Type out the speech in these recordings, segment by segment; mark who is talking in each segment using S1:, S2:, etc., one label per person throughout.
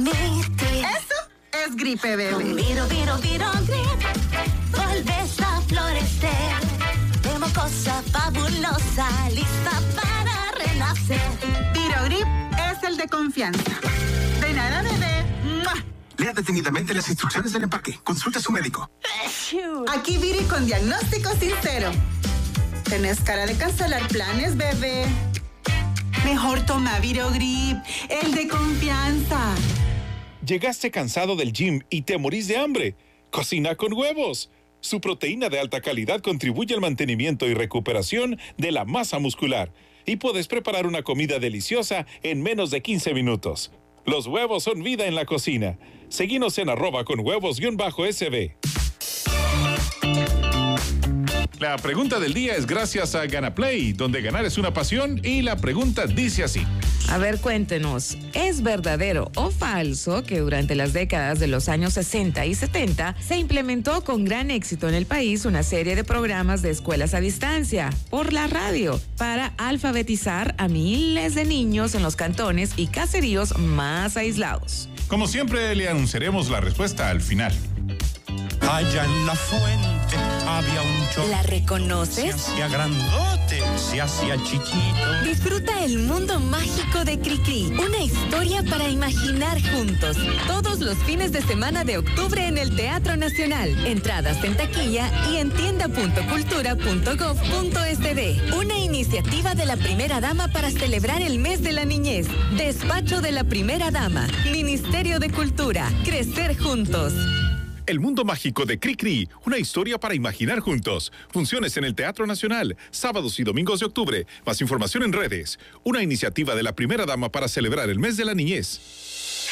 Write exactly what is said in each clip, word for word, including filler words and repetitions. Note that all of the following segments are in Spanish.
S1: Eso es gripe, bebé.
S2: Con Viro, Viro, Viro Grip, volves a florecer. De mocosa fabulosa, lista para renacer.
S1: Virogrip es el de confianza. De nada, bebé. ¡Mua!
S3: Lea detenidamente las instrucciones del empaque. Consulta a su médico.
S1: Aquí Viri con diagnóstico sincero. ¿Tenés cara de cancelar planes, bebé? Mejor toma Virogrip, el de confianza.
S4: ¿Llegaste cansado del gym y te morís de hambre? Cocina con huevos. Su proteína de alta calidad contribuye al mantenimiento y recuperación de la masa muscular. Y puedes preparar una comida deliciosa en menos de quince minutos. Los huevos son vida en la cocina. Seguinos en arroba con huevos-sb. La pregunta del día es gracias a GanaPlay, donde ganar es una pasión, y la pregunta dice así.
S5: A ver, cuéntenos, ¿es verdadero o falso que durante las décadas de los años sesenta y setenta se implementó con gran éxito en el país una serie de programas de escuelas a distancia por la radio para alfabetizar a miles de niños en los cantones y caseríos más aislados?
S4: Como siempre, le anunciaremos la respuesta al final.
S6: Allá en la fuente había un chorro.
S7: ¿La reconoces?
S6: Se hacía grandote, se hacía chiquito.
S7: Disfruta el mundo mágico de Cricri, una historia para imaginar juntos. Todos los fines de semana de octubre en el Teatro Nacional. Entradas en taquilla y en tienda punto cultura punto gov punto es de. Una iniciativa de la Primera Dama para celebrar el mes de la niñez. Despacho de la Primera Dama. Ministerio de Cultura. Crecer juntos.
S4: El mundo mágico de Cricri, una historia para imaginar juntos. Funciones en el Teatro Nacional, sábados y domingos de octubre. Más información en redes. Una iniciativa de la Primera Dama para celebrar el mes de la niñez.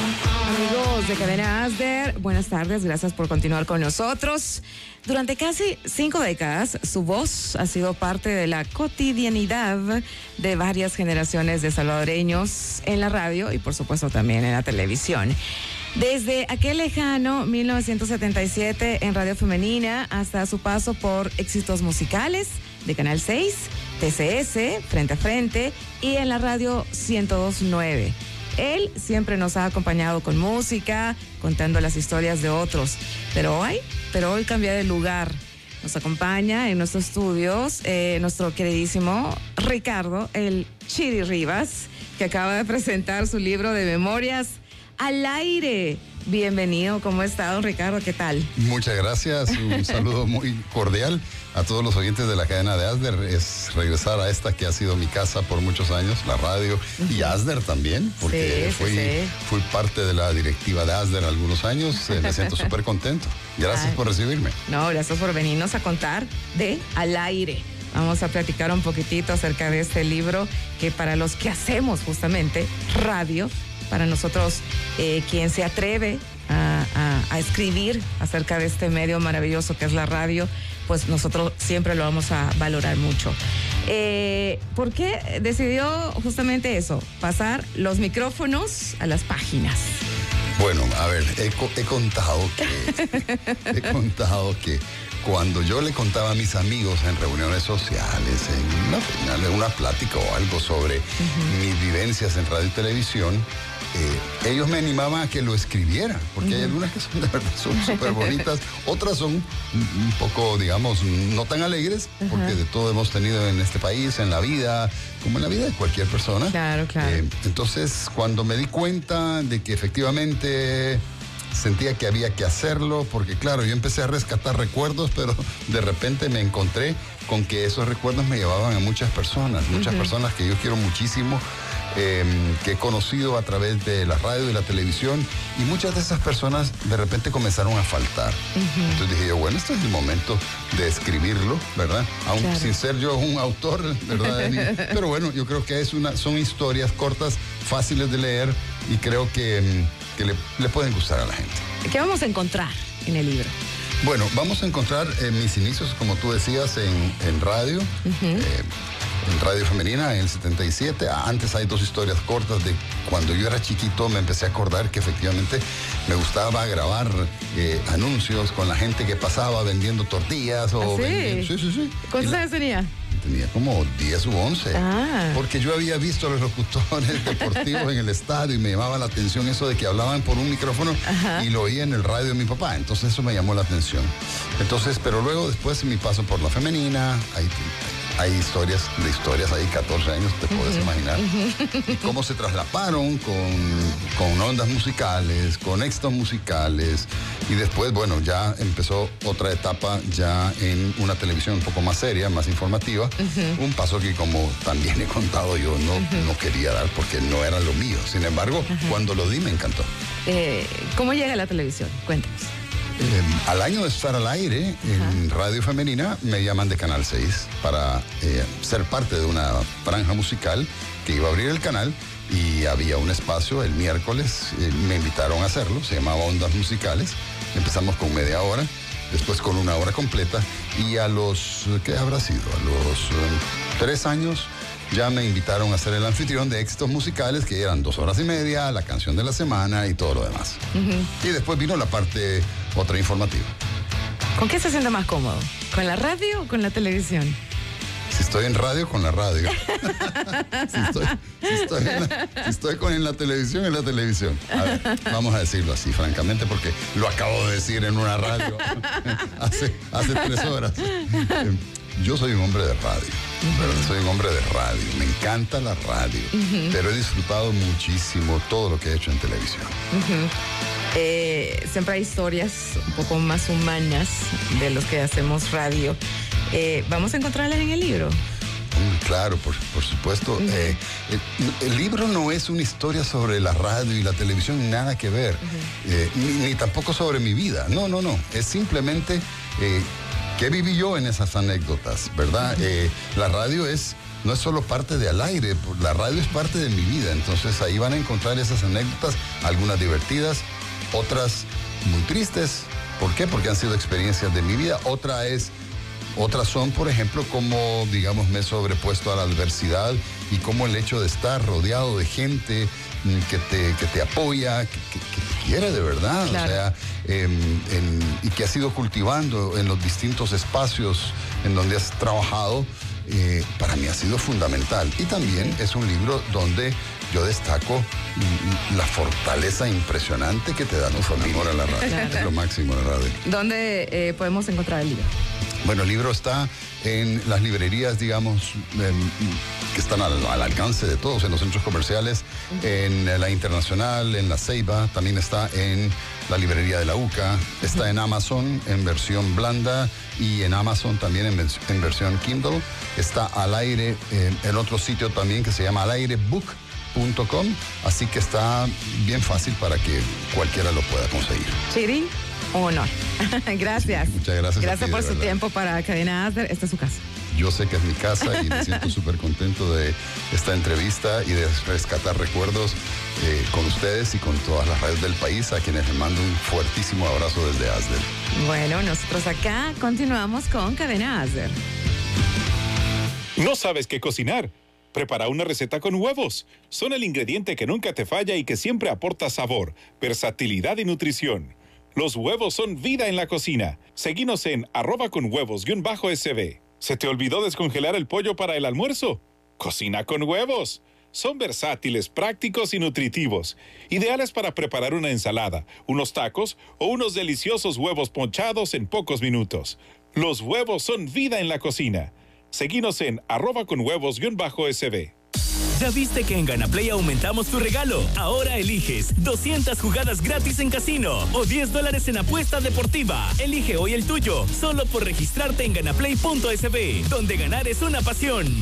S5: Amigos de Cadena Asder, buenas tardes, gracias por continuar con nosotros. Durante casi cinco décadas, su voz ha sido parte de la cotidianidad de varias generaciones de salvadoreños en la radio y por supuesto también en la televisión. Desde aquel lejano mil novecientos setenta y siete en Radio Femenina hasta su paso por éxitos musicales de Canal seis, T C S, Frente a Frente y en la radio ciento dos punto nueve. Él siempre nos ha acompañado con música, contando las historias de otros. Pero hoy, pero hoy cambia de lugar. Nos acompaña en nuestros estudios eh, nuestro queridísimo Ricardo, el Chiri Rivas, que acaba de presentar su libro de memorias al aire. Bienvenido, ¿cómo está, don Ricardo? ¿Qué tal?
S8: Muchas gracias, un saludo muy cordial a todos los oyentes de la cadena de Asder. Es regresar a esta que ha sido mi casa por muchos años, la radio, uh-huh. y Asder también, porque
S5: sí,
S8: fui,
S5: sí, sí.
S8: fui parte de la directiva de Asder algunos años. Eh, me siento súper contento. Gracias Ay. por recibirme.
S5: No, gracias por venirnos a contar de Al Aire. Vamos a platicar un poquitito acerca de este libro que para los que hacemos justamente radio, para nosotros, eh, quien se atreve a, a, a escribir acerca de este medio maravilloso que es la radio, pues nosotros siempre lo vamos a valorar mucho. Eh, ¿Por qué decidió justamente eso? Pasar los micrófonos a las páginas.
S8: Bueno, a ver, he, he contado que he contado que cuando yo le contaba a mis amigos en reuniones sociales, en una, en una plática o algo sobre uh-huh. mis vivencias en radio y televisión, eh, ellos me animaban a que lo escribiera, porque uh-huh. hay algunas que son de verdad son súper bonitas, otras son un, un poco, digamos, no tan alegres, uh-huh. porque de todo hemos tenido en este país, en la vida, como en la vida de cualquier persona.
S5: Claro, claro. Eh,
S8: entonces, cuando me di cuenta de que efectivamente sentía que había que hacerlo, porque claro, yo empecé a rescatar recuerdos, pero de repente me encontré con que esos recuerdos me llevaban a muchas personas, muchas uh-huh. personas que yo quiero muchísimo, eh, que he conocido a través de la radio y la televisión, y muchas de esas personas de repente comenzaron a faltar. Uh-huh. Entonces dije yo, bueno, este es el momento de escribirlo, ¿verdad? Aún claro. sin ser yo un autor, ¿verdad? Pero bueno, yo creo que es una, son historias cortas, fáciles de leer, y creo que, que le, le pueden gustar a la gente.
S5: ¿Qué vamos a encontrar en el libro?
S8: Bueno, vamos a encontrar eh, mis inicios, como tú decías, en, en radio, uh-huh. eh, en Radio Femenina, en el setenta y siete. Antes hay dos historias cortas de cuando yo era chiquito. Me empecé a acordar que efectivamente me gustaba grabar eh, anuncios con la gente que pasaba vendiendo tortillas. O
S5: ¿Ah, sí?
S8: vendiendo, sí, sí, sí.
S5: ¿Cuántos años tenía?
S8: tenía como diez u once.
S5: Ah.
S8: Porque yo había visto a los locutores deportivos en el estadio y me llamaba la atención eso de que hablaban por un micrófono. Ajá. Y lo oía en el radio de mi papá. Entonces eso me llamó la atención. Entonces, pero luego después mi paso por la femenina, ahí hay historias de historias, ahí catorce años, te puedes uh-huh. imaginar. Uh-huh. Y cómo se traslaparon con, con ondas musicales, con éxitos musicales. Y después, bueno, ya empezó otra etapa ya en una televisión un poco más seria, más informativa. Uh-huh. Un paso que, como también he contado, yo no, uh-huh. no quería dar porque no era lo mío. Sin embargo, uh-huh. cuando lo di me encantó.
S5: Eh, ¿Cómo llega a la televisión? Cuéntanos.
S8: Eh, al año de estar al aire en Ajá. Radio Femenina me llaman de Canal seis para eh, ser parte de una franja musical que iba a abrir el canal y había un espacio el miércoles, eh, me invitaron a hacerlo, se llamaba Ondas Musicales, empezamos con media hora, después con una hora completa y a los, ¿qué habrá sido? A los eh, tres años ya me invitaron a ser el anfitrión de éxitos musicales que eran dos horas y media, la canción de la semana y todo lo demás. Uh-huh. Y después vino la parte otra informativa.
S5: ¿Con qué se siente más cómodo? ¿Con la radio o con la televisión?
S8: Si estoy en radio, con la radio. si, estoy, si, estoy en la, si estoy con en la televisión, en la televisión. A ver, vamos a decirlo así, francamente, porque lo acabo de decir en una radio hace, hace tres horas. Yo soy un hombre de radio, ¿verdad? Soy un hombre de radio, me encanta la radio, uh-huh. pero he disfrutado muchísimo todo lo que he hecho en televisión.
S5: Uh-huh. Eh, siempre hay historias un poco más humanas de los que hacemos radio. Eh, ¿Vamos a encontrarlas en el libro?
S8: Mm, claro, por, por supuesto. Uh-huh. eh, el, el libro no es una historia sobre la radio y la televisión, nada que ver, uh-huh. eh, ni, ni tampoco sobre mi vida. No, no, no. Es simplemente eh, qué viví yo en esas anécdotas, ¿verdad? Uh-huh. eh, la radio es no es solo parte de al aire, la radio es parte de mi vida. Entonces ahí van a encontrar esas anécdotas, algunas divertidas, otras muy tristes. ¿Por qué? Porque han sido experiencias de mi vida. Otra es, otras son, por ejemplo, cómo, digamos, me he sobrepuesto a la adversidad y cómo el hecho de estar rodeado de gente que te, que te apoya, que, que, que te quiere de verdad, claro. O sea, eh, en, y que has ido cultivando en los distintos espacios en donde has trabajado, eh, para mí ha sido fundamental. Y también es un libro donde yo destaco la fortaleza impresionante que te da tu familia a la radio. Claro. Es lo máximo la radio.
S5: ¿Dónde eh, podemos encontrar el libro?
S8: Bueno, el libro está en las librerías, digamos, eh, que están al, al alcance de todos, en los centros comerciales, uh-huh. en la Internacional, en la Ceiba, también está en la librería de la U C A, está uh-huh. en Amazon en versión blanda y en Amazon también en, en versión Kindle, está al aire eh, en otro sitio también que se llama al aire book punto com, así que está bien fácil para que cualquiera lo pueda conseguir.
S5: Chiri, un honor. Gracias.
S8: Sí, muchas gracias.
S5: Gracias
S8: a ti,
S5: por su
S8: verdad.
S5: tiempo para Cadena Adler. Esta es su casa.
S8: Yo sé que es mi casa y me siento súper contento de esta entrevista y de rescatar recuerdos eh, con ustedes y con todas las radios del país, a quienes les mando un fuertísimo abrazo desde Adler.
S5: Bueno, nosotros acá continuamos con Cadena Adler.
S4: ¿No sabes qué cocinar? Prepara una receta con huevos. Son el ingrediente que nunca te falla y que siempre aporta sabor, versatilidad y nutrición. Los huevos son vida en la cocina. Seguinos en arroba con huevos guión bajo S B. ¿Se te olvidó descongelar el pollo para el almuerzo? Cocina con huevos. Son versátiles, prácticos y nutritivos. Ideales para preparar una ensalada, unos tacos o unos deliciosos huevos ponchados en pocos minutos. Los huevos son vida en la cocina. Seguinos en arroba con huevos guión bajo S B.
S9: ¿Ya viste que en Ganaplay aumentamos tu regalo? Ahora eliges doscientas jugadas gratis en casino o diez dólares en apuesta deportiva. Elige hoy el tuyo, solo por registrarte en ganaplay punto S B, donde ganar es una pasión.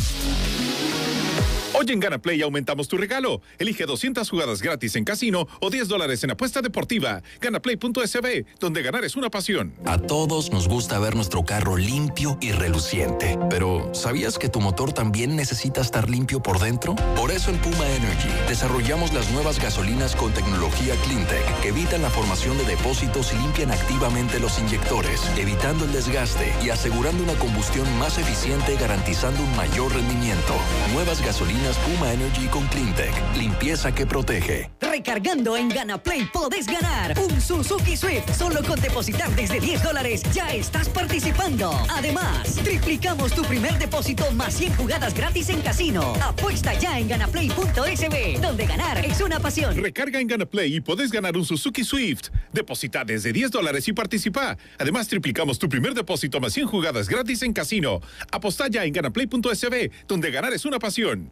S4: Hoy en Ganaplay aumentamos tu regalo. Elige doscientas jugadas gratis en casino o diez dólares en apuesta deportiva. ganaplay punto S B, donde ganar es una pasión.
S10: A todos nos gusta ver nuestro carro limpio y reluciente. Pero, ¿sabías que tu motor también necesita estar limpio por dentro? Por eso en Puma Energy desarrollamos las nuevas gasolinas con tecnología CleanTech que evitan la formación de depósitos y limpian activamente los inyectores, evitando el desgaste y asegurando una combustión más eficiente, garantizando un mayor rendimiento. Nuevas gasolinas Puma Energy con CleanTech. Limpieza que protege.
S11: Recargando en GanaPlay podés ganar un Suzuki Swift. Solo con depositar desde diez dólares ya estás participando. Además, triplicamos tu primer depósito más cien jugadas gratis en casino. Apuesta ya en ganaplay punto s b, donde ganar es una pasión.
S4: Recarga en GanaPlay y podés ganar un Suzuki Swift. Deposita desde diez dólares y participa. Además, triplicamos tu primer depósito más cien jugadas gratis en casino. Aposta ya en ganaplay punto s b, donde ganar es una pasión.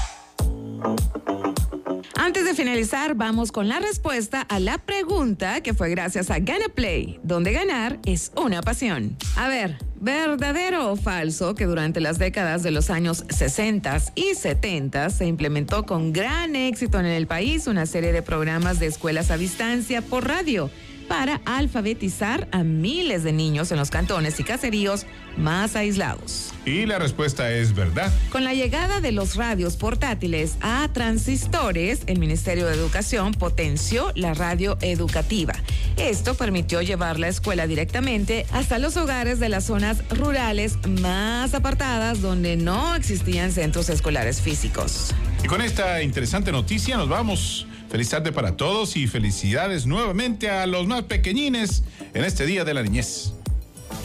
S5: Antes de finalizar, vamos con la respuesta a la pregunta que fue gracias a GanaPlay, donde ganar es una pasión. A ver, ¿verdadero o falso que durante las décadas de los años sesenta y setenta se implementó con gran éxito en el país una serie de programas de escuelas a distancia por radio para alfabetizar a miles de niños en los cantones y caseríos más aislados?
S12: Y la respuesta es verdad.
S5: Con la llegada de los radios portátiles a transistores, el Ministerio de Educación potenció la radio educativa. Esto permitió llevar la escuela directamente hasta los hogares de las zonas rurales más apartadas donde no existían centros escolares físicos.
S12: Y con esta interesante noticia nos vamos. Feliz tarde para todos y felicidades nuevamente a los más pequeñines en este Día de la Niñez.